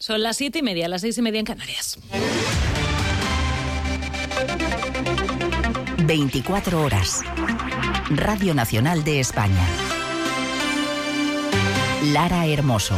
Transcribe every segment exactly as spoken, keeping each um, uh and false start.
Son las siete y media, las seis y media en Canarias. veinticuatro horas. Radio Nacional de España. Lara Hermoso.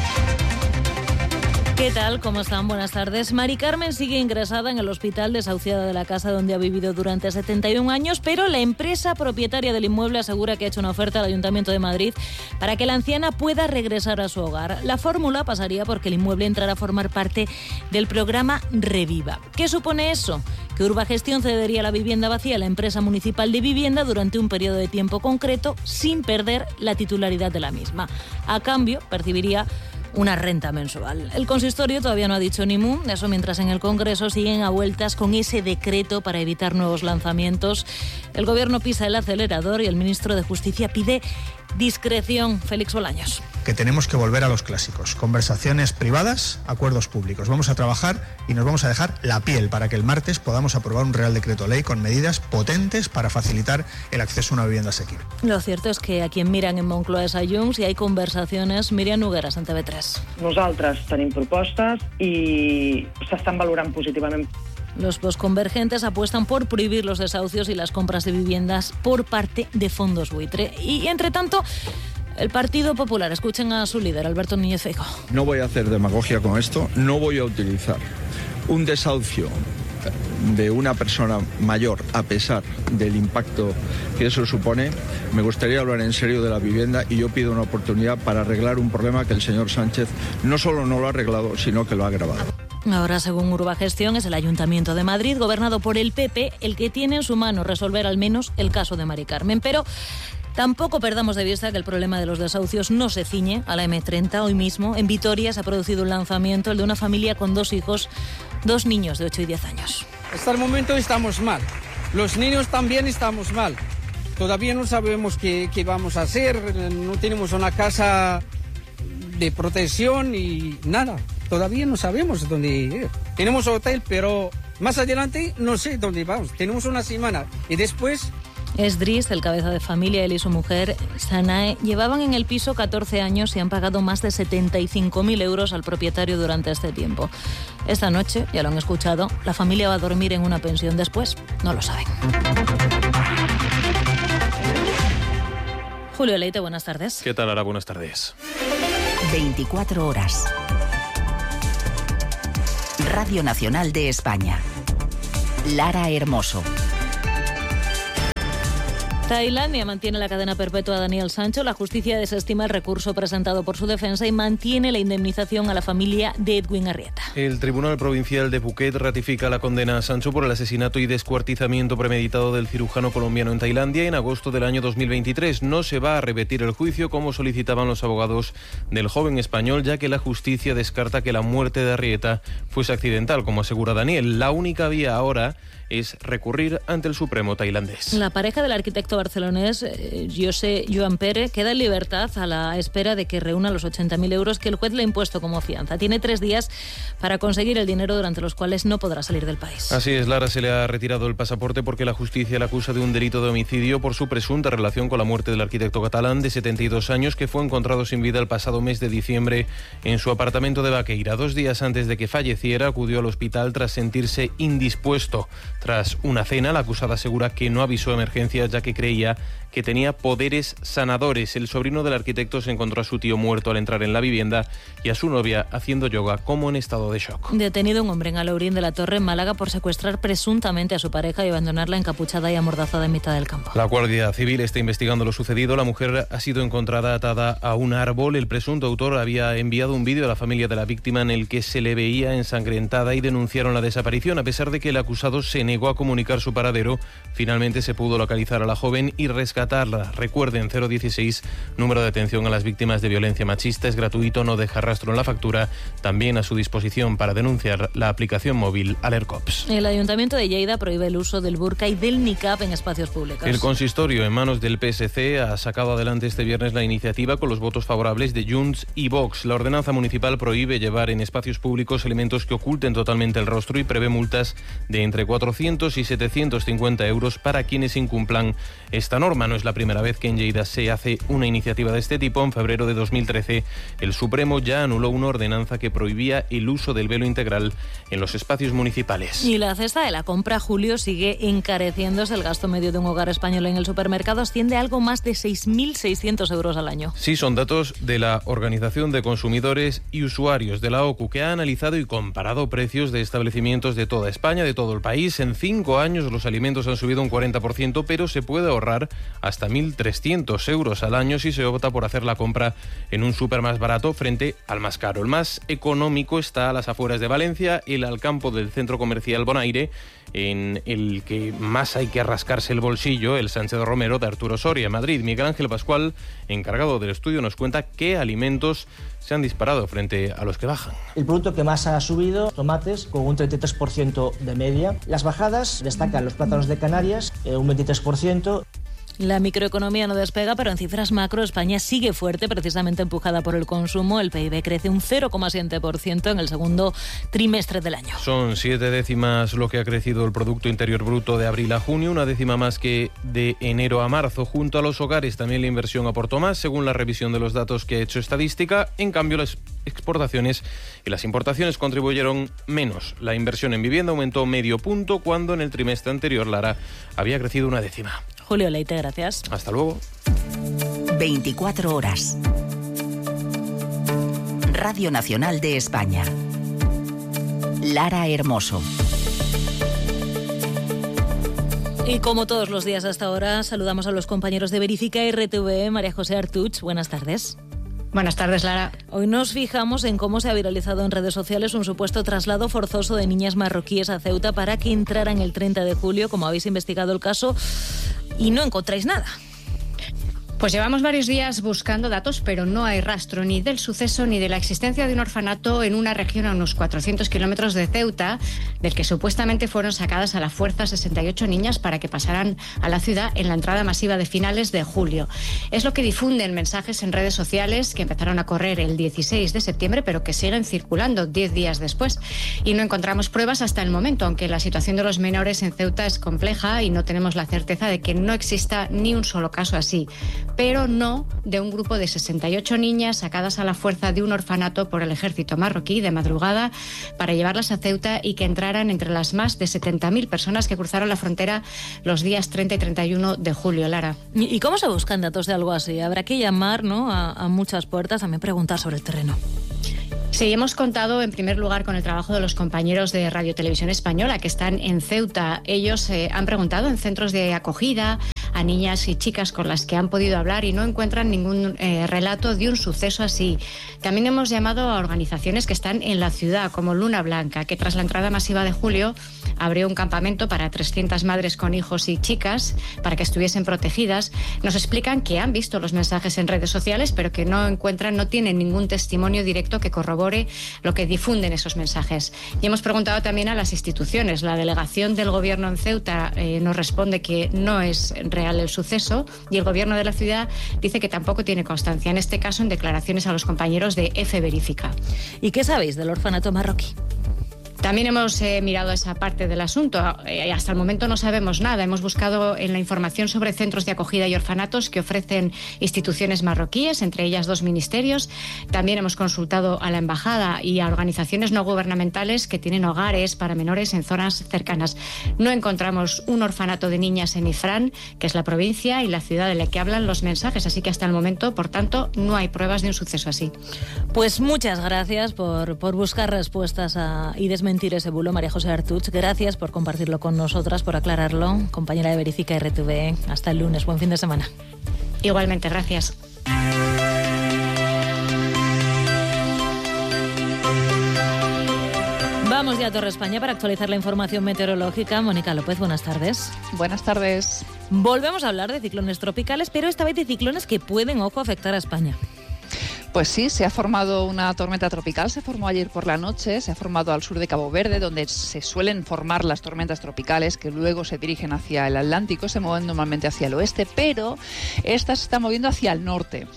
¿Qué tal? ¿Cómo están? Buenas tardes. Mari Carmen sigue ingresada en el hospital, desahuciada de la casa donde ha vivido durante setenta y un años, pero la empresa propietaria del inmueble asegura que ha hecho una oferta al Ayuntamiento de Madrid para que la anciana pueda regresar a su hogar. La fórmula pasaría porque el inmueble entrará a formar parte del programa Reviva. ¿Qué supone eso? Que Urbagestión cedería la vivienda vacía a la empresa municipal de vivienda durante un periodo de tiempo concreto sin perder la titularidad de la misma. A cambio, percibiría una renta mensual. El consistorio todavía no ha dicho ni mu, eso mientras en el Congreso siguen a vueltas con ese decreto para evitar nuevos lanzamientos. El Gobierno pisa el acelerador y el ministro de Justicia pide discreción. Félix Bolaños. Que tenemos que volver a los clásicos. Conversaciones privadas, acuerdos públicos. Vamos a trabajar y nos vamos a dejar la piel para que el martes podamos aprobar un Real Decreto Ley con medidas potentes para facilitar el acceso a una vivienda asequible. Lo cierto es que a quien miran en Moncloa és a Junts y hay conversaciones. Miriam Nogueras, en T V tres. Nosaltres tenim propostes i s'estan valorant positivament. Los posconvergentes apuestan por prohibir los desahucios y las compras de viviendas por parte de fondos buitre. Y, entre tanto, el Partido Popular, escuchen a su líder, Alberto Núñez Feijóo. No voy a hacer demagogia con esto, no voy a utilizar un desahucio de una persona mayor a pesar del impacto que eso supone. Me gustaría hablar en serio de la vivienda y yo pido una oportunidad para arreglar un problema que el señor Sánchez no solo no lo ha arreglado, sino que lo ha agravado. Ahora, según Urbagestión, es el Ayuntamiento de Madrid, gobernado por el P P, el que tiene en su mano resolver al menos el caso de Mari Carmen. Pero tampoco perdamos de vista que el problema de los desahucios no se ciñe a la eme treinta. Hoy mismo, en Vitoria, se ha producido un lanzamiento, el de una familia con dos hijos, dos niños de ocho y diez años. Hasta el momento estamos mal. Los niños también estamos mal. Todavía no sabemos qué, qué vamos a hacer, no tenemos una casa de protección y nada. Todavía no sabemos dónde ir. Tenemos hotel, pero más adelante no sé dónde vamos. Tenemos una semana y después... Esdris, el cabeza de familia, él y su mujer, Sanae, llevaban en el piso catorce años y han pagado más de setenta y cinco mil euros al propietario durante este tiempo. Esta noche, ya lo han escuchado, la familia va a dormir en una pensión. Después, no lo saben. Julio Leite, buenas tardes. ¿Qué tal, Ara? Buenas tardes. veinticuatro horas. Radio Nacional de España. Lara Hermoso. Tailandia mantiene la cadena perpetua a Daniel Sancho. La justicia desestima el recurso presentado por su defensa y mantiene la indemnización a la familia de Edwin Arrieta. El Tribunal Provincial de Phuket ratifica la condena a Sancho por el asesinato y descuartizamiento premeditado del cirujano colombiano en Tailandia en agosto del año dos mil veintitrés. No se va a repetir el juicio como solicitaban los abogados del joven español, ya que la justicia descarta que la muerte de Arrieta fuese accidental, como asegura Daniel. La única vía ahora es recurrir ante el Supremo tailandés. La pareja del arquitecto barcelonés eh, José Joan Pere queda en libertad a la espera de que reúna los ochenta mil euros que el juez le ha impuesto como fianza. Tiene tres días para conseguir el dinero durante los cuales no podrá salir del país. Así es, Lara, se le ha retirado el pasaporte porque la justicia le acusa de un delito de homicidio por su presunta relación con la muerte del arquitecto catalán de setenta y dos años que fue encontrado sin vida el pasado mes de diciembre en su apartamento de Baqueira. Dos días antes de que falleciera acudió al hospital tras sentirse indispuesto. Tras una cena, la acusada asegura que no avisó a emergencias ya que creía que tenía poderes sanadores. El sobrino del arquitecto se encontró a su tío muerto al entrar en la vivienda y a su novia haciendo yoga como en estado de shock. Detenido un hombre en Alaurín de la Torre, en Málaga, por secuestrar presuntamente a su pareja y abandonarla encapuchada y amordazada en mitad del campo. La Guardia Civil está investigando lo sucedido. La mujer ha sido encontrada atada a un árbol. El presunto autor había enviado un vídeo a la familia de la víctima en el que se le veía ensangrentada y denunciaron la desaparición. A pesar de que el acusado se negó a comunicar su paradero, finalmente se pudo localizar a la joven y rescatarla. Recuerden, cero dieciséis, número de atención a las víctimas de violencia machista. Es gratuito, no deja rastro en la factura. También a su disposición para denunciar la aplicación móvil Alercops. El Ayuntamiento de Lleida prohíbe el uso del burka y del niqab en espacios públicos. El consistorio, en manos del P S C, ha sacado adelante este viernes la iniciativa con los votos favorables de Junts y Vox. La ordenanza municipal prohíbe llevar en espacios públicos elementos que oculten totalmente el rostro y prevé multas de entre cuatrocientos y setecientos cincuenta euros para quienes incumplan esta norma. No es la primera vez que en Lleida se hace una iniciativa de este tipo. En febrero de dos mil trece, el Supremo ya anuló una ordenanza que prohibía el uso del velo integral en los espacios municipales. Y la cesta de la compra, Julio, sigue encareciéndose. El gasto medio de un hogar español en el supermercado asciende a algo más de seis mil seiscientos euros al año. Sí, son datos de la Organización de Consumidores y Usuarios de la O C U, que ha analizado y comparado precios de establecimientos de toda España, de todo el país. En cinco años los alimentos han subido un cuarenta por ciento, pero se puede ahorrar hasta mil trescientos euros al año si se opta por hacer la compra en un súper más barato frente al más caro. El más económico está a las afueras de Valencia, el Alcampo del centro comercial Bonaire, en el que más hay que rascarse el bolsillo, el Sánchez Romero de Arturo Soria. En Madrid, Miguel Ángel Pascual, encargado del estudio, nos cuenta qué alimentos se han disparado frente a los que bajan. El producto que más ha subido, tomates, con un treinta y tres por ciento de media. Las bajadas destacan los plátanos de Canarias, eh, un veintitrés por ciento. La microeconomía no despega, pero en cifras macro España sigue fuerte, precisamente empujada por el consumo. El P I B crece un cero coma siete por ciento en el segundo trimestre del año. Son siete décimas lo que ha crecido el Producto Interior Bruto de abril a junio, una décima más que de enero a marzo. Junto a los hogares también la inversión aportó más, según la revisión de los datos que ha hecho Estadística. En cambio, las exportaciones y las importaciones contribuyeron menos. La inversión en vivienda aumentó medio punto, cuando en el trimestre anterior, Lara, había crecido una décima. Julio Leite, gracias. Hasta luego. veinticuatro horas. Radio Nacional de España. Lara Hermoso. Y como todos los días hasta ahora, saludamos a los compañeros de Verifica R T V E. María José Artuch, buenas tardes. Buenas tardes, Lara. Hoy nos fijamos en cómo se ha viralizado en redes sociales un supuesto traslado forzoso de niñas marroquíes a Ceuta para que entraran el treinta de julio. Como habéis investigado el caso y no encontráis nada. Pues llevamos varios días buscando datos, pero no hay rastro ni del suceso ni de la existencia de un orfanato en una región a unos cuatrocientos kilómetros de Ceuta, del que supuestamente fueron sacadas a la fuerza sesenta y ocho niñas para que pasaran a la ciudad en la entrada masiva de finales de julio. Es lo que difunden mensajes en redes sociales que empezaron a correr el dieciséis de septiembre, pero que siguen circulando diez días después. Y no encontramos pruebas hasta el momento, aunque la situación de los menores en Ceuta es compleja y no tenemos la certeza de que no exista ni un solo caso así, pero no de un grupo de sesenta y ocho niñas sacadas a la fuerza de un orfanato por el ejército marroquí de madrugada para llevarlas a Ceuta y que entraran entre las más de setenta mil personas que cruzaron la frontera los días treinta y treinta y uno de julio, Lara. ¿Y cómo se buscan datos de algo así? Habrá que llamar, ¿no?, a, a muchas puertas, también preguntar sobre el terreno. Sí, hemos contado en primer lugar con el trabajo de los compañeros de Radio Televisión Española que están en Ceuta. Ellos eh, han preguntado en centros de acogida a niñas y chicas con las que han podido hablar y no encuentran ningún eh, relato de un suceso así. También hemos llamado a organizaciones que están en la ciudad, como Luna Blanca, que tras la entrada masiva de julio abrió un campamento para trescientas madres con hijos y chicas para que estuviesen protegidas. Nos explican que han visto los mensajes en redes sociales, pero que no encuentran, no tienen ningún testimonio directo que corrobore lo que difunden esos mensajes. Y hemos preguntado también a las instituciones. La delegación del gobierno en Ceuta eh, nos responde que no es real el suceso y el gobierno de la ciudad dice que tampoco tiene constancia, en este caso en declaraciones a los compañeros de F Verifica. ¿Y qué sabéis del orfanato marroquí? También hemos eh, mirado esa parte del asunto. Eh, hasta el momento no sabemos nada. Hemos buscado en la información sobre centros de acogida y orfanatos que ofrecen instituciones marroquíes, entre ellas dos ministerios. También hemos consultado a la embajada y a organizaciones no gubernamentales que tienen hogares para menores en zonas cercanas. No encontramos un orfanato de niñas en Ifrán, que es la provincia y la ciudad de la que hablan los mensajes. Así que hasta el momento, por tanto, no hay pruebas de un suceso así. Pues muchas gracias por, por buscar respuestas a, y desmentir mentir ese bulo, María José Artuch. Gracias por compartirlo con nosotras, por aclararlo. Compañera de Verifica R T V E. Hasta el lunes. Buen fin de semana. Igualmente, gracias. Vamos ya a Torre España para actualizar la información meteorológica. Mónica López, buenas tardes. Buenas tardes. Volvemos a hablar de ciclones tropicales, pero esta vez de ciclones que pueden, ojo, afectar a España. Pues sí, se ha formado una tormenta tropical, se formó ayer por la noche, se ha formado al sur de Cabo Verde, donde se suelen formar las tormentas tropicales que luego se dirigen hacia el Atlántico, se mueven normalmente hacia el oeste, pero esta se está moviendo hacia el norte.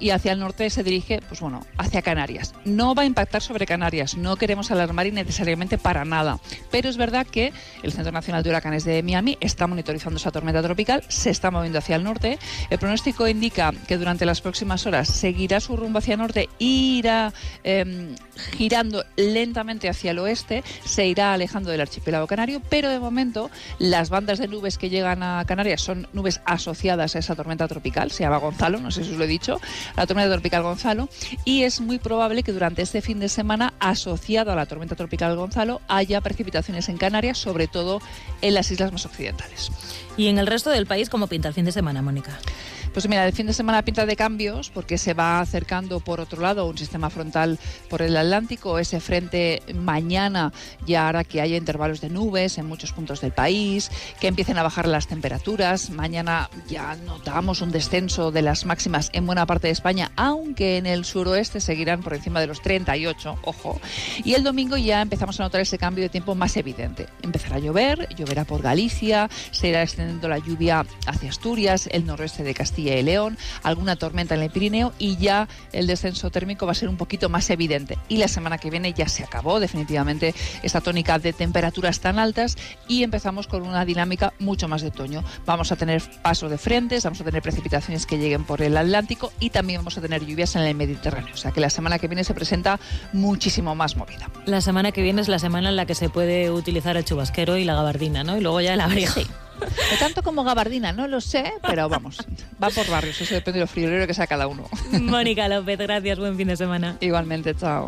y hacia el norte se dirige, pues bueno, hacia Canarias. No va a impactar sobre Canarias, no queremos alarmar innecesariamente para nada, pero es verdad que el Centro Nacional de Huracanes de Miami está monitorizando esa tormenta tropical, se está moviendo hacia el norte. El pronóstico indica que durante las próximas horas seguirá su rumbo hacia el norte e irá eh, girando lentamente hacia el oeste, se irá alejando del archipiélago canario, pero de momento las bandas de nubes que llegan a Canarias son nubes asociadas a esa tormenta tropical, se llama Gonzalo, no sé si os lo he dicho, la tormenta tropical Gonzalo, y es muy probable que durante este fin de semana, asociado a la tormenta tropical Gonzalo, haya precipitaciones en Canarias, sobre todo en las islas más occidentales. ¿Y en el resto del país cómo pinta el fin de semana, Mónica? Pues mira, el fin de semana pinta de cambios porque se va acercando por otro lado un sistema frontal por el Atlántico. Ese frente mañana ya hará que haya intervalos de nubes en muchos puntos del país, que empiecen a bajar las temperaturas. Mañana ya notamos un descenso de las máximas en buena parte de España, aunque en el suroeste seguirán por encima de los treinta y ocho, ojo. Y el domingo ya empezamos a notar ese cambio de tiempo más evidente. Empezará a llover, lloverá por Galicia, se irá extendiendo la lluvia hacia Asturias, el noroeste de Castilla y León, alguna tormenta en el Pirineo y ya el descenso térmico va a ser un poquito más evidente. Y la semana que viene ya se acabó definitivamente esta tónica de temperaturas tan altas y empezamos con una dinámica mucho más de otoño. Vamos a tener paso de frentes, vamos a tener precipitaciones que lleguen por el Atlántico y también vamos a tener lluvias en el Mediterráneo. O sea que la semana que viene se presenta muchísimo más movida. La semana que viene es la semana en la que se puede utilizar el chubasquero y la gabardina, ¿no? Y luego ya el abrigo. Sí. De tanto como gabardina, no lo sé, pero vamos, va por barrios, eso depende de lo friolero que sea cada uno. Mónica López, gracias, buen fin de semana. Igualmente, chao.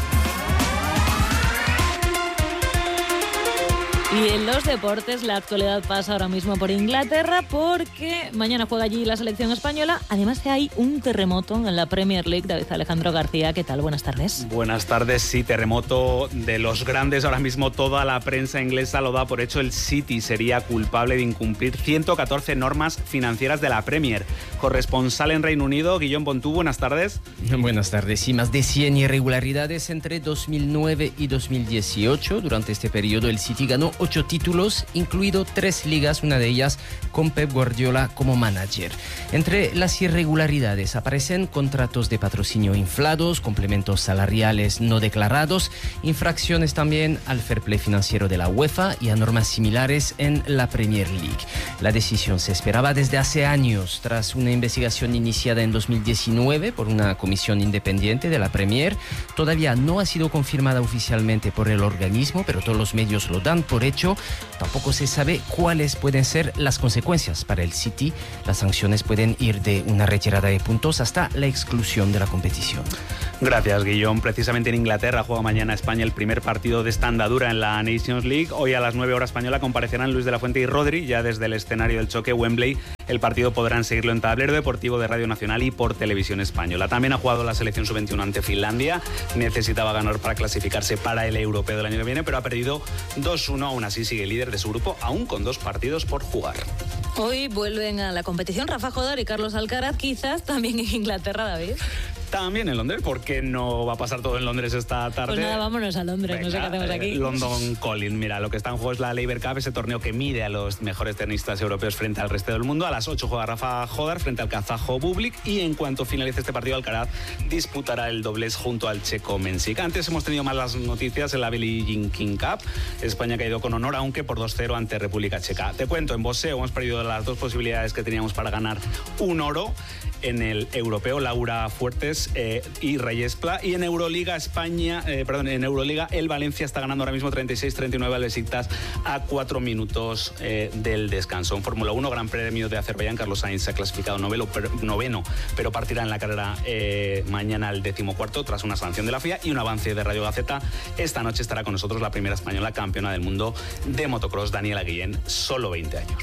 Y en los deportes, la actualidad pasa ahora mismo por Inglaterra porque mañana juega allí la selección española. Además, hay un terremoto en la Premier League. David Alejandro García, ¿qué tal? Buenas tardes. Buenas tardes, sí, terremoto de los grandes. Ahora mismo toda la prensa inglesa lo da por hecho. El City sería culpable de incumplir ciento catorce normas financieras de la Premier. Corresponsal en Reino Unido, Guillón Pontú, buenas tardes. Buenas tardes. Sí, más de cien irregularidades entre dos mil nueve y dos mil dieciocho. Durante este periodo, el City ganó ocho títulos, incluido tres ligas, una de ellas con Pep Guardiola como manager. Entre las irregularidades aparecen contratos de patrocinio inflados, complementos salariales no declarados, infracciones también al fair play financiero de la UEFA y a normas similares en la Premier League. La decisión se esperaba desde hace años, tras una investigación iniciada en dos mil diecinueve por una comisión independiente de la Premier. Todavía no ha sido confirmada oficialmente por el organismo, pero todos los medios lo dan por hecho. Tampoco se sabe cuáles pueden ser las consecuencias para el City. Las sanciones pueden ir de una retirada de puntos hasta la exclusión de la competición. Gracias, Guillón. Precisamente en Inglaterra juega mañana España el primer partido de esta andadura en la Nations League. Hoy a las nueve horas española comparecerán Luis de la Fuente y Rodri, ya desde el escenario del choque Wembley. El partido podrán seguirlo en Tablero Deportivo de Radio Nacional y por Televisión Española. También ha jugado la selección sub veintiuno ante Finlandia. Necesitaba ganar para clasificarse para el europeo del año que viene, pero ha perdido dos uno. Aún así sigue líder de su grupo, aún con dos partidos por jugar. Hoy vuelven a la competición Rafa Jodar y Carlos Alcaraz, quizás también en Inglaterra, David. También en Londres, porque no va a pasar todo en Londres esta tarde. Pues nada, vámonos a Londres, venga, no sé qué hacemos aquí. Eh, London Calling, mira, lo que está en juego es la Laver Cup, ese torneo que mide a los mejores tenistas europeos frente al resto del mundo. A las ocho juega Rafa Jodar frente al kazajo Bublik y en cuanto finalice este partido, Alcaraz disputará el doblez junto al checo Mensik. Antes hemos tenido malas noticias en la Billie Jean King Cup. España ha caído con honor, aunque por dos cero ante República Checa. Te cuento, en boxeo hemos perdido las dos posibilidades que teníamos para ganar un oro en el europeo, Laura Fuertes eh, y Reyes Pla, y en Euroliga España, eh, perdón, en Euroliga el Valencia está ganando ahora mismo treinta y seis treinta y nueve al Besiktas a cuatro minutos eh, del descanso. En Fórmula uno, Gran Premio de Azerbaiyán, Carlos Sainz se ha clasificado noveno, pero, noveno, pero partirá en la carrera eh, mañana al decimocuarto tras una sanción de la F I A y un avance de Radio Gaceta. Esta noche estará con nosotros la primera española campeona del mundo de motocross, Daniela Guillén, solo veinte años.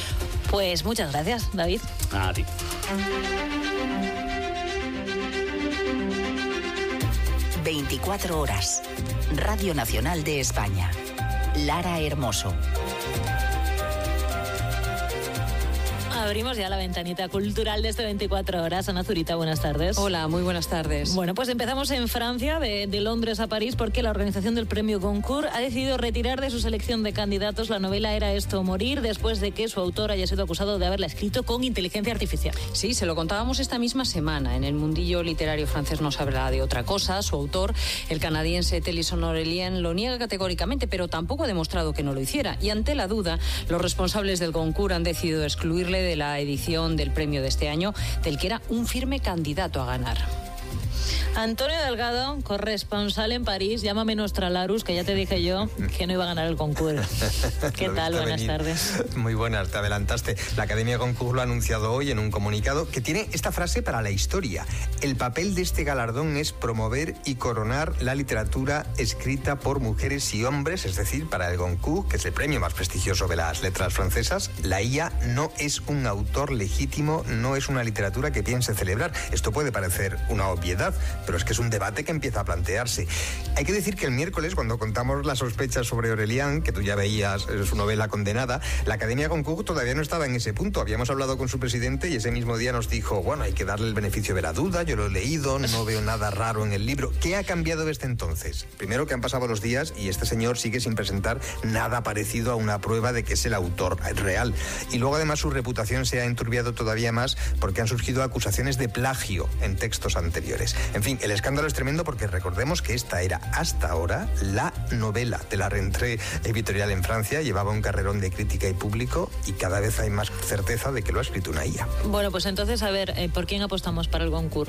Pues muchas gracias, David. A ti. veinticuatro horas. Radio Nacional de España. Lara Hermoso. Abrimos ya la ventanita cultural de este veinticuatro horas. Ana Zurita, buenas tardes. Hola, muy buenas tardes. Bueno, pues empezamos en Francia, de, de Londres a París, porque la organización del premio Goncourt ha decidido retirar de su selección de candidatos la novela Era esto o morir, después de que su autor haya sido acusado de haberla escrito con inteligencia artificial. Sí, se lo contábamos esta misma semana. En el mundillo literario francés no se habla de otra cosa. Su autor, el canadiense Tennyson Aurélien, lo niega categóricamente, pero tampoco ha demostrado que no lo hiciera. Y ante la duda, los responsables del Goncourt han decidido excluirle de la edición del premio de este año, del que era un firme candidato a ganar. Antonio Delgado, corresponsal en París, llámame Nostralarus, que ya te dije yo que no iba a ganar el concurso. ¿Qué tal? Buenas venir. tardes. Muy buenas, te adelantaste. La Academia Goncourt lo ha anunciado hoy en un comunicado que tiene esta frase para la historia. El papel de este galardón es promover y coronar la literatura escrita por mujeres y hombres, es decir, para el Goncourt, que es el premio más prestigioso de las letras francesas, la I A no es un autor legítimo, no es una literatura que piense celebrar. Esto puede parecer una obviedad, pero es que es un debate que empieza a plantearse. Hay que decir que el miércoles, cuando contamos las sospechas sobre Aurélien, que tú ya veías su novela Condenada, la Academia Goncourt todavía no estaba en ese punto. Habíamos hablado con su presidente y ese mismo día nos dijo, bueno, hay que darle el beneficio de la duda, yo lo he leído, no veo nada raro en el libro. ¿Qué ha cambiado desde entonces? Primero, que han pasado los días y este señor sigue sin presentar nada parecido a una prueba de que es el autor real. Y luego, además, su reputación se ha enturbiado todavía más porque han surgido acusaciones de plagio en textos anteriores. En fin, el escándalo es tremendo porque recordemos que esta era hasta ahora la novela de la Rentrée editorial en Francia. Llevaba un carrerón de crítica y público y cada vez hay más certeza de que lo ha escrito una I A. Bueno, pues entonces, a ver, eh, ¿por quién apostamos para el Goncourt?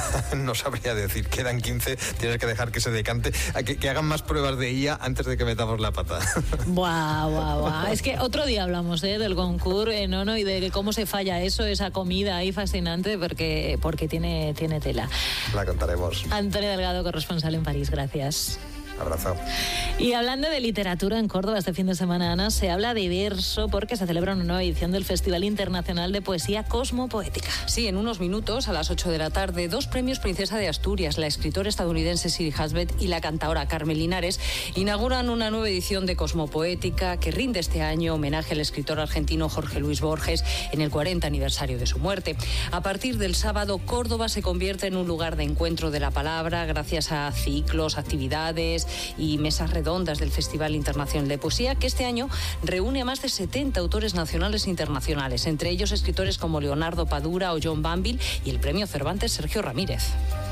No sabría decir, quedan quince, tienes que dejar que se decante, que, que hagan más pruebas de I A antes de que metamos la pata. Buah, buah, buah. Es que otro día hablamos ¿eh? del Goncourt, eh, no, no, y de cómo se falla eso, esa comida ahí fascinante, porque, porque tiene, tiene tela. La contaremos. Antonio Delgado, corresponsal en París, gracias. Abrazo. Y hablando de literatura en Córdoba este fin de semana, Ana, se habla de verso porque se celebra una nueva edición del Festival Internacional de Poesía Cosmopoética. Sí, en unos minutos, a las ocho de la tarde, dos premios Princesa de Asturias, la escritora estadounidense Siri Hasbet y la cantadora Carmen Linares, inauguran una nueva edición de Cosmopoética que rinde este año homenaje al escritor argentino Jorge Luis Borges en el cuarenta aniversario de su muerte. A partir del sábado, Córdoba se convierte en un lugar de encuentro de la palabra gracias a ciclos, actividades y mesas redondas del Festival Internacional de Poesía, que este año reúne a más de setenta autores nacionales e internacionales, entre ellos escritores como Leonardo Padura o John Banville y el premio Cervantes Sergio Ramírez.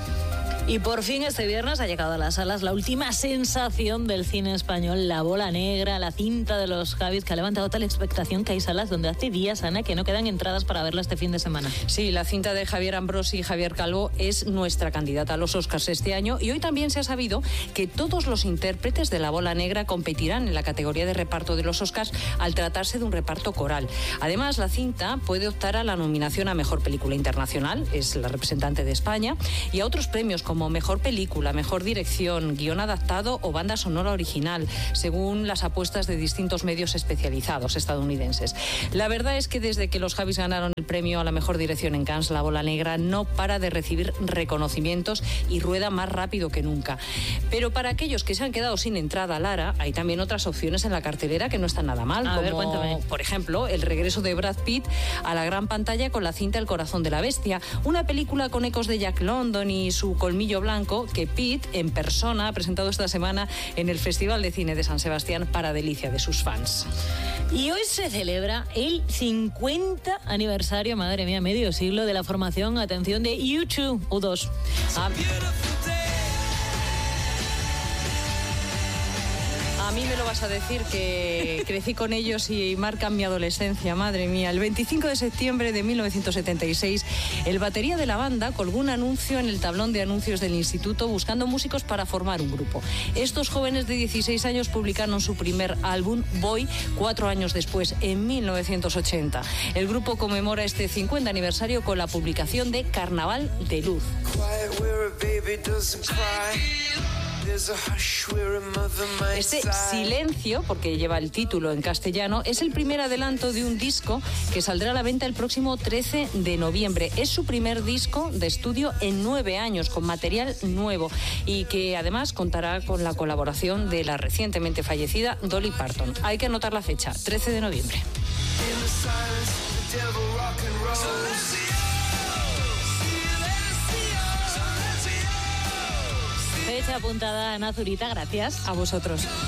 Y por fin este viernes ha llegado a las salas la última sensación del cine español, La Bola Negra, la cinta de los Javis, que ha levantado tal expectación que hay salas donde hace días, Ana, que no quedan entradas para verla este fin de semana. Sí, la cinta de Javier Ambrosi y Javier Calvo es nuestra candidata a los Oscars este año, y hoy también se ha sabido que todos los intérpretes de La Bola Negra competirán en la categoría de reparto de los Oscars al tratarse de un reparto coral. Además, la cinta puede optar a la nominación a Mejor Película Internacional, es la representante de España, y a otros premios como como Mejor Película, Mejor Dirección, Guión Adaptado o Banda Sonora Original, según las apuestas de distintos medios especializados estadounidenses. La verdad es que desde que los Javis ganaron el premio a la Mejor Dirección en Cannes, La Bola Negra no para de recibir reconocimientos y rueda más rápido que nunca. Pero para aquellos que se han quedado sin entrada, Lara, hay también otras opciones en la cartelera que no están nada mal, a como, ver, cuéntame. por ejemplo, el regreso de Brad Pitt a la gran pantalla con la cinta El Corazón de la Bestia, una película con ecos de Jack London y su colmillo blanco que Pitt en persona ha presentado esta semana en el Festival de Cine de San Sebastián para delicia de sus fans. Y hoy se celebra el cincuenta aniversario, madre mía, medio siglo de la formación, atención, de U dos, U dos. Ah, A mí me lo vas a decir, que crecí con ellos y marcan mi adolescencia, madre mía. El veinticinco de septiembre de mil novecientos setenta y seis, el batería de la banda colgó un anuncio en el tablón de anuncios del instituto buscando músicos para formar un grupo. Estos jóvenes de dieciséis años publicaron su primer álbum, Boy, cuatro años después, en mil novecientos ochenta. El grupo conmemora este cincuenta aniversario con la publicación de Carnaval de Luz. Este Silencio, porque lleva el título en castellano, es el primer adelanto de un disco que saldrá a la venta el próximo trece de noviembre. Es su primer disco de estudio en nueve años, con material nuevo, y que además contará con la colaboración de la recientemente fallecida Dolly Parton. Hay que anotar la fecha, trece de noviembre. Fecha apuntada, Ana Zurita, gracias. A vosotros.